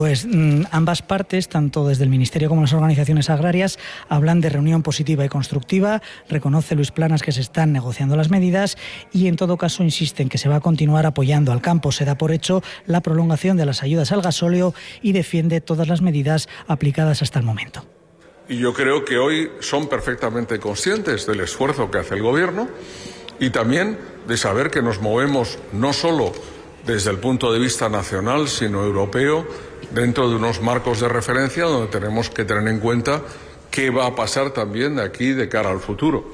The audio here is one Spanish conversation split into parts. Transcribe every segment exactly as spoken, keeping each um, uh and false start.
Pues mmm, ambas partes, tanto desde el Ministerio como las organizaciones agrarias, hablan de reunión positiva y constructiva. Reconoce Luis Planas que se están negociando las medidas y en todo caso insisten que se va a continuar apoyando al campo. Se da por hecho la prolongación de las ayudas al gasóleo y defiende todas las medidas aplicadas hasta el momento. Y yo creo que hoy son perfectamente conscientes del esfuerzo que hace el Gobierno y también de saber que nos movemos no solo desde el punto de vista nacional, sino europeo, dentro de unos marcos de referencia donde tenemos que tener en cuenta qué va a pasar también de aquí de cara al futuro.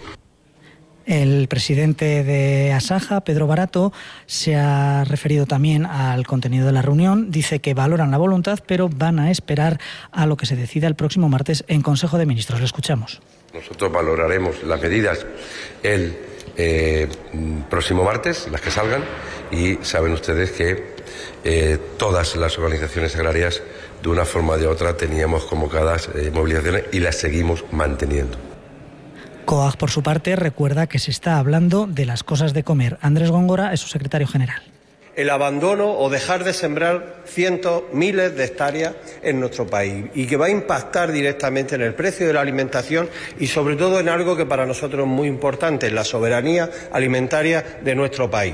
El presidente de Asaja, Pedro Barato, se ha referido también al contenido de la reunión. Dice que valoran la voluntad, pero van a esperar a lo que se decida el próximo martes en Consejo de Ministros. Lo escuchamos. Nosotros valoraremos las medidas el eh, próximo martes, las que salgan, y saben ustedes que Eh, todas las organizaciones agrarias, de una forma o de otra, teníamos convocadas eh, movilizaciones y las seguimos manteniendo. COAG, por su parte, recuerda que se está hablando de las cosas de comer. Andrés Góngora es su secretario general. El abandono o dejar de sembrar cientos, miles de hectáreas en nuestro país y que va a impactar directamente en el precio de la alimentación y sobre todo en algo que para nosotros es muy importante, la soberanía alimentaria de nuestro país.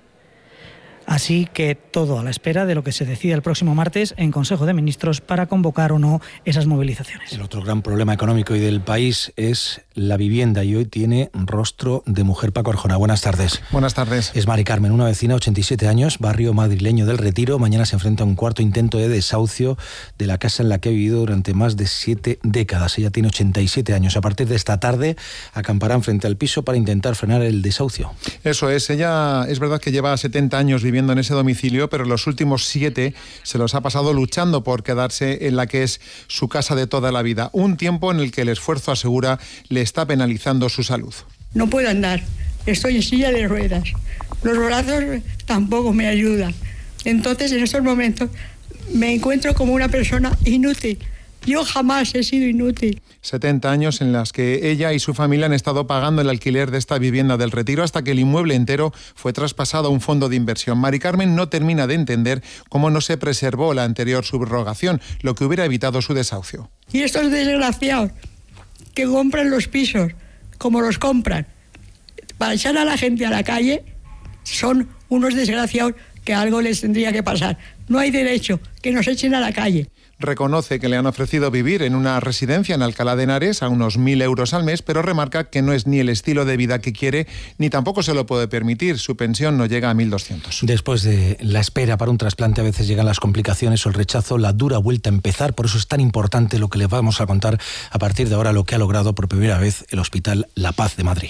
Así que todo a la espera de lo que se decida el próximo martes en Consejo de Ministros para convocar o no esas movilizaciones. El otro gran problema económico y del país es la vivienda y hoy tiene rostro de mujer. Paco Arjona, buenas tardes. Buenas tardes. Es Mari Carmen, una vecina, ochenta y siete años, barrio madrileño del Retiro. Mañana se enfrenta a un cuarto intento de desahucio de la casa en la que ha vivido durante más de siete décadas. Ella tiene ochenta y siete años. A partir de esta tarde acamparán frente al piso para intentar frenar el desahucio. Eso es. Ella es verdad que lleva setenta años viviendo en ese domicilio, pero los últimos siete se los ha pasado luchando por quedarse en la que es su casa de toda la vida. Un tiempo en el que el esfuerzo, asegura, le está penalizando su salud. No puedo andar, estoy en silla de ruedas, los brazos tampoco me ayudan. Entonces, en estos momentos me encuentro como una persona inútil. Yo jamás he sido inútil. setenta años en las que ella y su familia han estado pagando el alquiler de esta vivienda del Retiro hasta que el inmueble entero fue traspasado a un fondo de inversión. Mari Carmen no termina de entender cómo no se preservó la anterior subrogación, lo que hubiera evitado su desahucio. Y estos desgraciados que compran los pisos como los compran para echar a la gente a la calle son unos desgraciados que algo les tendría que pasar. No hay derecho que nos echen a la calle. Reconoce que le han ofrecido vivir en una residencia en Alcalá de Henares a unos mil euros al mes, pero remarca que no es ni el estilo de vida que quiere, ni tampoco se lo puede permitir. Su pensión no llega a mil doscientos. Después de la espera para un trasplante, a veces llegan las complicaciones o el rechazo, la dura vuelta a empezar. Por eso es tan importante lo que le vamos a contar a partir de ahora, lo que ha logrado por primera vez el Hospital La Paz de Madrid.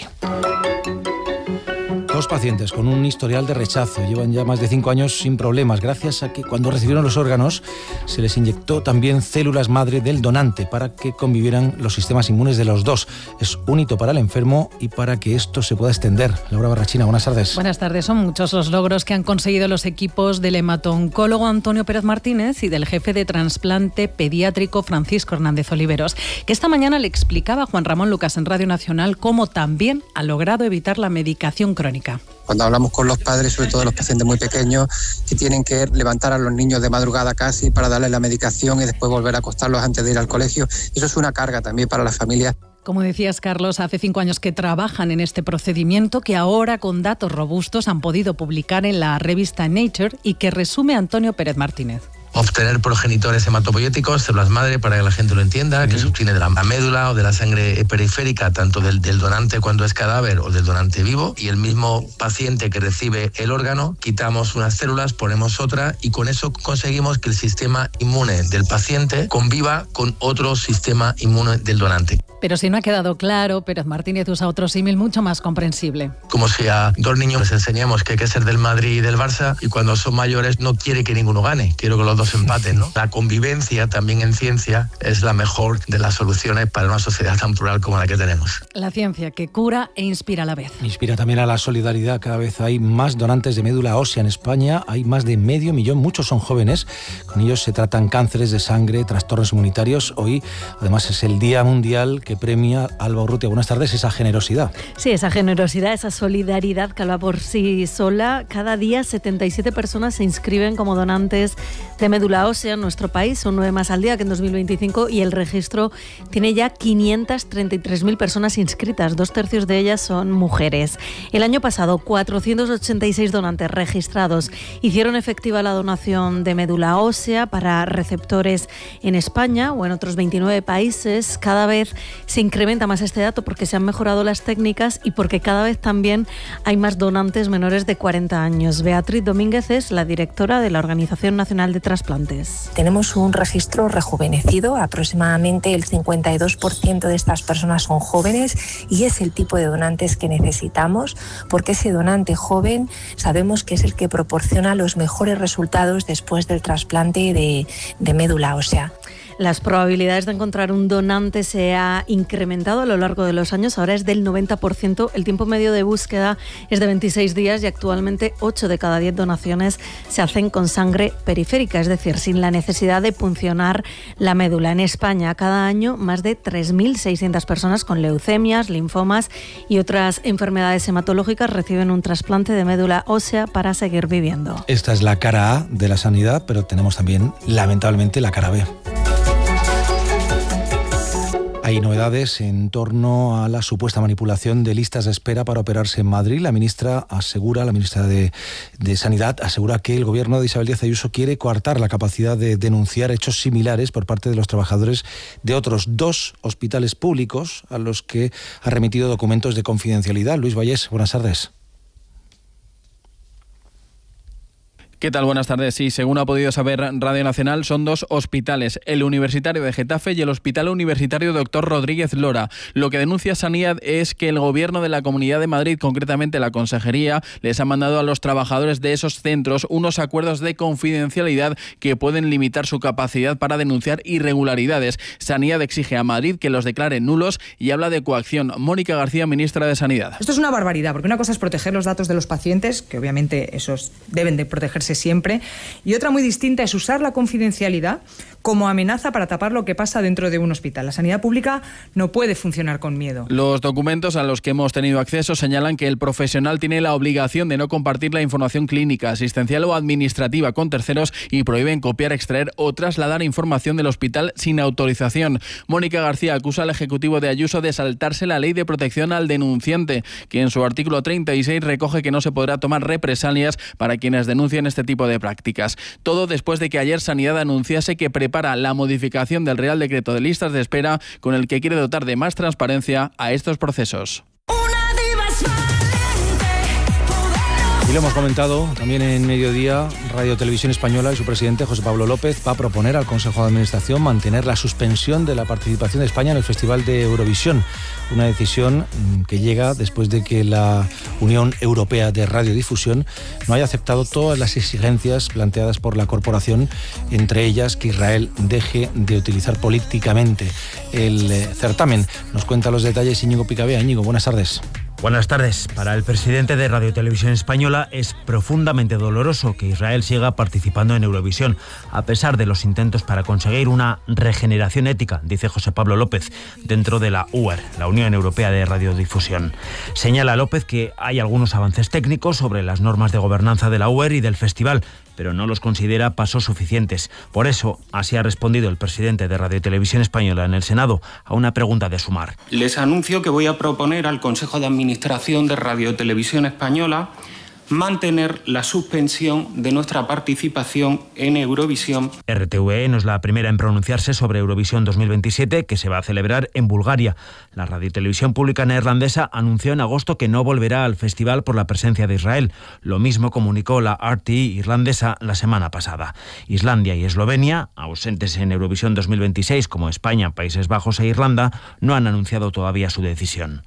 Dos pacientes con un historial de rechazo llevan ya más de cinco años sin problemas, gracias a que cuando recibieron los órganos se les inyectó también células madre del donante para que convivieran los sistemas inmunes de los dos. Es un hito para el enfermo y para que esto se pueda extender. Laura Barrachina, buenas tardes. Buenas tardes. Son muchos los logros que han conseguido los equipos del hemato-oncólogo Antonio Pérez Martínez y del jefe de trasplante pediátrico Francisco Hernández Oliveros, que esta mañana le explicaba a Juan Ramón Lucas en Radio Nacional cómo también ha logrado evitar la medicación crónica. Cuando hablamos con los padres, sobre todo los pacientes muy pequeños, que tienen que levantar a los niños de madrugada casi para darles la medicación y después volver a acostarlos antes de ir al colegio, eso es una carga también para las familias. Como decías, Carlos, hace cinco años que trabajan en este procedimiento que ahora con datos robustos han podido publicar en la revista Nature y que resume Antonio Pérez Martínez. Obtener progenitores hematopoyéticos, células madre, para que la gente lo entienda, que se obtiene de la médula o de la sangre periférica, tanto del, del donante cuando es cadáver o del donante vivo, y el mismo paciente que recibe el órgano, quitamos unas células, ponemos otra, y con eso conseguimos que el sistema inmune del paciente conviva con otro sistema inmune del donante. Pero si no ha quedado claro, Pérez Martínez usa otro símil mucho más comprensible. Como si a dos niños les enseñamos que hay que ser del Madrid y del Barça, y cuando son mayores no quiere que ninguno gane, quiero que los dos empaten, ¿no? La convivencia también en ciencia es la mejor de las soluciones para una sociedad tan plural como la que tenemos. La ciencia que cura e inspira a la vez. Inspira también a la solidaridad. Cada vez hay más donantes de médula ósea en España. Hay más de medio millón, muchos son jóvenes. Con ellos se tratan cánceres de sangre, trastornos inmunitarios. Hoy, además, es el Día Mundial que premia, Alba Urrutia, buenas tardes, esa generosidad. Sí, esa generosidad, esa solidaridad que habla por sí sola. Cada día setenta y siete personas se inscriben como donantes de médula ósea en nuestro país. Son nueve más al día que en dos mil veinticinco y el registro tiene ya quinientas treinta y tres mil personas inscritas. Dos tercios de ellas son mujeres. El año pasado, cuatrocientos ochenta y seis donantes registrados hicieron efectiva la donación de médula ósea para receptores en España o en otros veintinueve países. Cada vez se incrementa más este dato porque se han mejorado las técnicas y porque cada vez también hay más donantes menores de cuarenta años. Beatriz Domínguez es la directora de la Organización Nacional de Trasplantes. Tenemos un registro rejuvenecido, aproximadamente el cincuenta y dos por ciento de estas personas son jóvenes y es el tipo de donantes que necesitamos porque ese donante joven sabemos que es el que proporciona los mejores resultados después del trasplante de, de médula ósea. Las probabilidades de encontrar un donante se ha incrementado a lo largo de los años, ahora es del noventa por ciento. El tiempo medio de búsqueda es de veintiséis días y actualmente ocho de cada diez donaciones se hacen con sangre periférica, es decir, sin la necesidad de puncionar la médula. En España, cada año, más de tres mil seiscientas personas con leucemias, linfomas y otras enfermedades hematológicas reciben un trasplante de médula ósea para seguir viviendo. Esta es la cara A de la sanidad, pero tenemos también, lamentablemente, la cara B. Hay novedades en torno a la supuesta manipulación de listas de espera para operarse en Madrid. La ministra asegura, la ministra de, de Sanidad asegura que el gobierno de Isabel Díaz Ayuso quiere coartar la capacidad de denunciar hechos similares por parte de los trabajadores de otros dos hospitales públicos a los que ha remitido documentos de confidencialidad. Luis Vallés, buenas tardes. ¿Qué tal? Buenas tardes. Sí, según ha podido saber Radio Nacional, son dos hospitales, el Universitario de Getafe y el Hospital Universitario Doctor Rodríguez Lora. Lo que denuncia Sanidad es que el Gobierno de la Comunidad de Madrid, concretamente la Consejería, les ha mandado a los trabajadores de esos centros unos acuerdos de confidencialidad que pueden limitar su capacidad para denunciar irregularidades. Sanidad exige a Madrid que los declare nulos y habla de coacción. Mónica García, ministra de Sanidad. Esto es una barbaridad, porque una cosa es proteger los datos de los pacientes, que obviamente esos deben de protegerse siempre, y otra muy distinta es usar la confidencialidad como amenaza para tapar lo que pasa dentro de un hospital. La sanidad pública no puede funcionar con miedo. Los documentos a los que hemos tenido acceso señalan que el profesional tiene la obligación de no compartir la información clínica, asistencial o administrativa con terceros y prohíben copiar, extraer o trasladar información del hospital sin autorización. Mónica García acusa al Ejecutivo de Ayuso de saltarse la ley de protección al denunciante, que en su artículo treinta y seis recoge que no se podrá tomar represalias para quienes denuncien este tipo de prácticas. Todo después de que ayer Sanidad anunciase que prepara la modificación del Real Decreto de listas de espera con el que quiere dotar de más transparencia a estos procesos. Y lo hemos comentado también en Mediodía, Radio Televisión Española y su presidente José Pablo López va a proponer al Consejo de Administración mantener la suspensión de la participación de España en el Festival de Eurovisión. Una decisión que llega después de que la Unión Europea de Radiodifusión no haya aceptado todas las exigencias planteadas por la corporación, entre ellas que Israel deje de utilizar políticamente el certamen. Nos cuenta los detalles Íñigo Picabea. Íñigo, buenas tardes. Buenas tardes. Para el presidente de Radio Televisión Española es profundamente doloroso que Israel siga participando en Eurovisión, a pesar de los intentos para conseguir una regeneración ética, dice José Pablo López, dentro de la U E R, la Unión Europea de Radiodifusión. Señala López que hay algunos avances técnicos sobre las normas de gobernanza de la U E R y del festival, pero no los considera pasos suficientes. Por eso, así ha respondido el presidente de Radio Televisión Española en el Senado a una pregunta de Sumar. Les anuncio que voy a proponer al Consejo de Administración de Radio Televisión Española mantener la suspensión de nuestra participación en Eurovisión. R T V E no es la primera en pronunciarse sobre Eurovisión dos mil veintisiete, que se va a celebrar en Bulgaria. La radiotelevisión pública neerlandesa anunció en agosto que no volverá al festival por la presencia de Israel. Lo mismo comunicó la R T I irlandesa la semana pasada. Islandia y Eslovenia, ausentes en Eurovisión dos mil veintiséis como España, Países Bajos e Irlanda, no han anunciado todavía su decisión.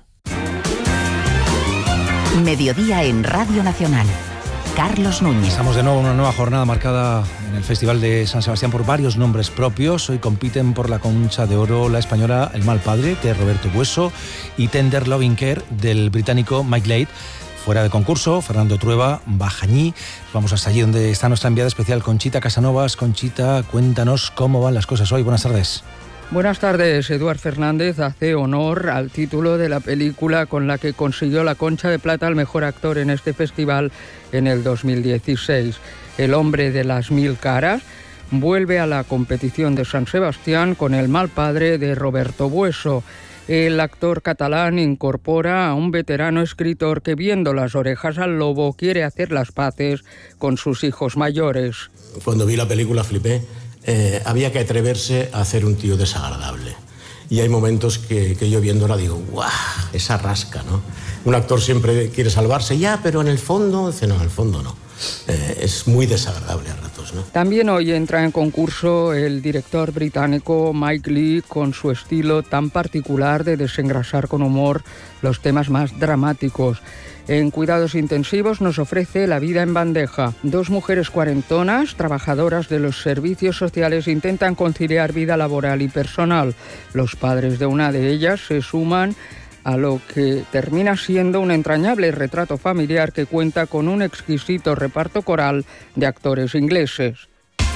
Mediodía en Radio Nacional. Carlos Núñez. Estamos de nuevo en una nueva jornada marcada en el Festival de San Sebastián por varios nombres propios. Hoy compiten por la Concha de Oro la española El Mal Padre, de Roberto Bueso, y Tender Loving Care, del británico Mike Leigh. Fuera de concurso, Fernando Trueba, Bajañí. Vamos hasta allí donde está nuestra enviada especial, Conchita Casanovas. Conchita, cuéntanos cómo van las cosas hoy. Buenas tardes. Buenas tardes. Eduard Fernández hace honor al título de la película con la que consiguió la Concha de Plata al mejor actor en este festival en el dos mil dieciséis. El hombre de las mil caras vuelve a la competición de San Sebastián con El mal padre de Roberto Bueso. El actor catalán incorpora a un veterano escritor que, viendo las orejas al lobo, quiere hacer las paces con sus hijos mayores. Cuando vi la película flipé. Eh, había que atreverse a hacer un tío desagradable. Y hay momentos que, que yo viéndola digo, ¡guau! Esa rasca, ¿no? Un actor siempre quiere salvarse, ya, pero en el fondo, dice, no, en el fondo no. Eh, es muy desagradable a ratos, ¿no? También hoy entra en concurso el director británico Mike Leigh con su estilo tan particular de desengrasar con humor los temas más dramáticos. En cuidados intensivos nos ofrece La vida en bandeja. Dos mujeres cuarentonas, trabajadoras de los servicios sociales, intentan conciliar vida laboral y personal. Los padres de una de ellas se suman a lo que termina siendo un entrañable retrato familiar que cuenta con un exquisito reparto coral de actores ingleses.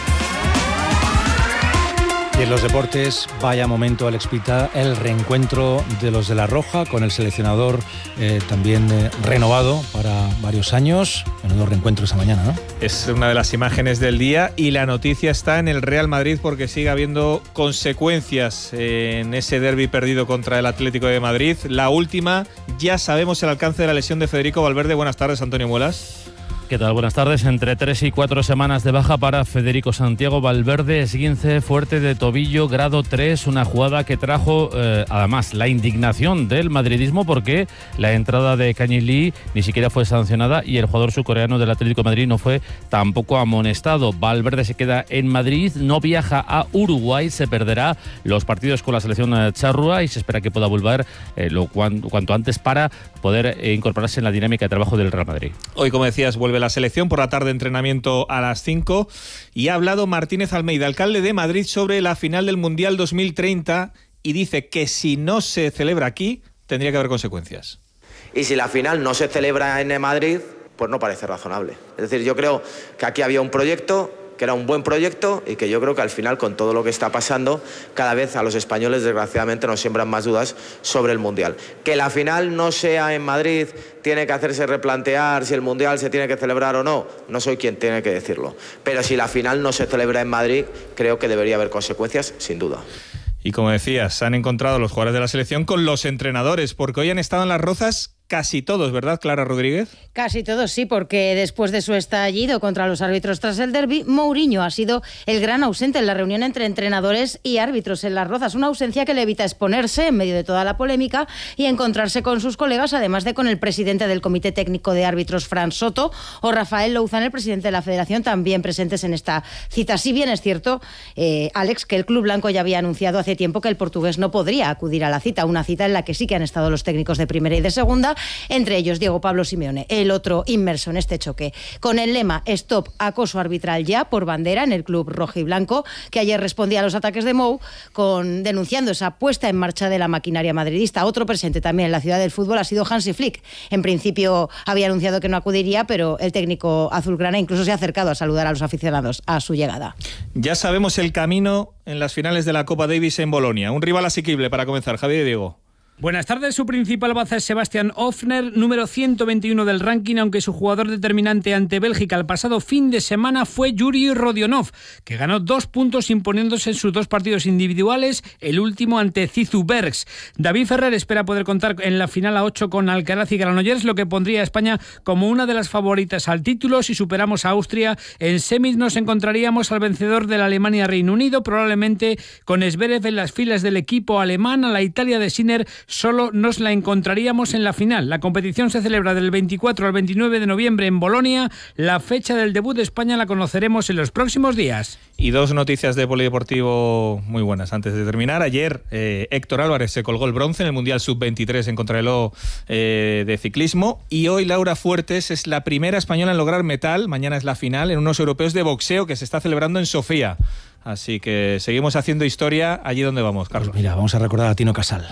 Y en los deportes, vaya momento, Alex Pita, el reencuentro de los de La Roja con el seleccionador eh, también eh, renovado para varios años. Menudo reencuentro esa mañana, ¿no? Es una de las imágenes del día y la noticia está en el Real Madrid porque sigue habiendo consecuencias en ese derbi perdido contra el Atlético de Madrid. La última, ya sabemos el alcance de la lesión de Federico Valverde. Buenas tardes, Antonio Muelas. ¿Qué tal? Buenas tardes. Entre tres y cuatro semanas de baja para Federico Santiago Valverde, esguince fuerte de tobillo, grado tres, una jugada que trajo eh, además la indignación del madridismo porque la entrada de Kang-in Lee ni siquiera fue sancionada y el jugador surcoreano del Atlético de Madrid no fue tampoco amonestado. Valverde se queda en Madrid, no viaja a Uruguay, se perderá los partidos con la selección charrúa y se espera que pueda volver eh, lo cuanto, cuanto antes para poder eh, incorporarse en la dinámica de trabajo del Real Madrid. Hoy, como decías, vuelve la selección por la tarde, entrenamiento a las cinco, y ha hablado Martínez Almeida, alcalde de Madrid, sobre la final del Mundial dos mil treinta y dice que si no se celebra aquí tendría que haber consecuencias. Y si la final no se celebra en Madrid, pues no parece razonable. Es decir, yo creo que aquí había un proyecto, que era un buen proyecto y que yo creo que al final, con todo lo que está pasando, cada vez a los españoles desgraciadamente nos siembran más dudas sobre el Mundial. Que la final no sea en Madrid tiene que hacerse replantear si el Mundial se tiene que celebrar o no. No soy quien tiene que decirlo. Pero si la final no se celebra en Madrid, creo que debería haber consecuencias, sin duda. Y como decías, se han encontrado los jugadores de la selección con los entrenadores, porque hoy han estado en Las Rozas casi todos, ¿verdad, Clara Rodríguez? Casi todos, sí, porque después de su estallido contra los árbitros tras el derbi, Mourinho ha sido el gran ausente en la reunión entre entrenadores y árbitros en Las Rozas, una ausencia que le evita exponerse en medio de toda la polémica y encontrarse con sus colegas, además de con el presidente del Comité Técnico de Árbitros, Fran Soto, o Rafael Louzán, el presidente de la Federación, también presentes en esta cita. Si bien es cierto, eh, Alex, que el Club Blanco ya había anunciado hace tiempo que el portugués no podría acudir a la cita, una cita en la que sí que han estado los técnicos de primera y de segunda, entre ellos Diego Pablo Simeone, el otro inmerso en este choque. Con el lema Stop acoso arbitral ya por bandera en el club rojiblanco, que ayer respondía a los ataques de Mou con denunciando esa puesta en marcha de la maquinaria madridista. Otro presente también en la ciudad del fútbol ha sido Hansi Flick. En principio había anunciado que no acudiría, pero el técnico azulgrana incluso se ha acercado a saludar a los aficionados a su llegada. Ya sabemos el camino en las finales de la Copa Davis en Bolonia. Un rival asequible para comenzar. Javier y Diego. Buenas tardes. Su principal baza es Sebastian Ofner, número ciento veintiuno del ranking, aunque su jugador determinante ante Bélgica el pasado fin de semana fue Yuri Rodionov, que ganó dos puntos imponiéndose en sus dos partidos individuales, el último ante Zizou Bergs. David Ferrer espera poder contar en la final a ocho con Alcaraz y Granollers, lo que pondría a España como una de las favoritas al título. Si superamos a Austria, en semis nos encontraríamos al vencedor de la Alemania-Reino Unido, probablemente con Zverev en las filas del equipo alemán. A la Italia de Sinner solo nos la encontraríamos en la final. La competición se celebra del veinticuatro al veintinueve de noviembre en Bolonia. La fecha del debut de España la conoceremos en los próximos días. Y dos noticias de polideportivo muy buenas antes de terminar. Ayer eh, Héctor Álvarez se colgó el bronce en el Mundial sub veintitrés en contrarreloj eh, de ciclismo. Y hoy Laura Fuertes es la primera española en lograr metal. Mañana es la final en unos europeos de boxeo que se está celebrando en Sofía. Así que seguimos haciendo historia allí donde vamos, Carlos. Pues mira, vamos a recordar a Tino Casal.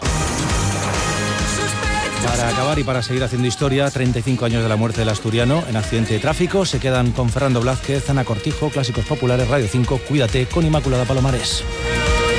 Para acabar y para seguir haciendo historia, treinta y cinco años de la muerte del asturiano en accidente de tráfico. Se quedan con Fernando Blázquez, Ana Cortijo, Clásicos Populares, Radio cinco, Cuídate, con Inmaculada Palomares.